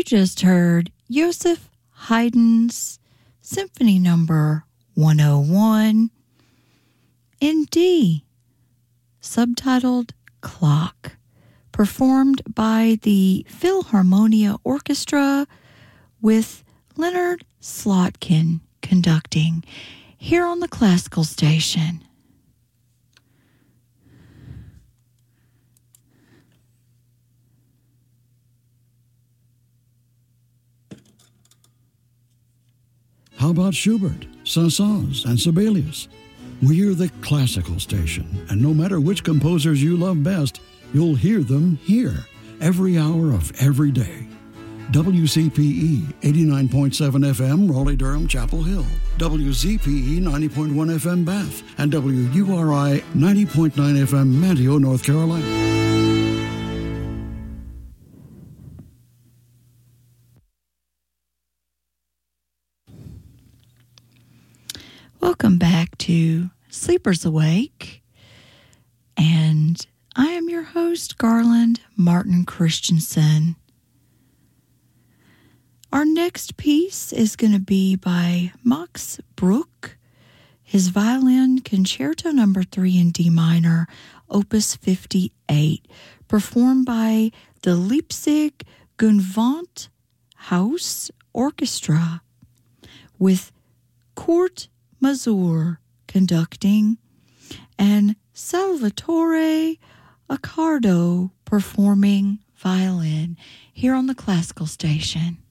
just heard Joseph Haydn's Symphony Number 101 in D, subtitled Clock, performed by the Philharmonia Orchestra with Leonard Slotkin conducting here on the Classical Station. How about Schubert, Saint-Saëns, and Sibelius? We're the Classical Station, and no matter which composers you love best, you'll hear them here every hour of every day. WCPE 89.7 FM, Raleigh-Durham, Chapel Hill. WZPE 90.1 FM, Bath. And WURI 90.9 FM, Manteo, North Carolina. Welcome back to Sleepers Awake, and I am your host, Garland Martin Christensen. Our next piece is going to be by Max Bruch, his violin Concerto No. 3 in D minor, Opus 58, performed by the Leipzig Gewandhaus Orchestra with Kurt Mazur conducting and Salvatore Accardo performing violin here on the Classical Station.